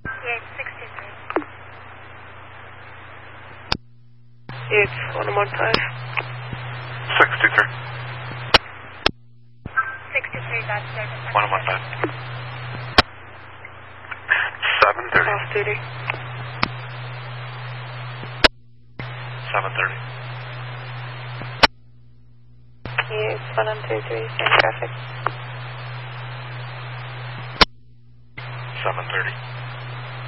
63. It's 115. 63. 63, that's certain. 115. 730. Off duty. 730. It's 133, same traffic. 730.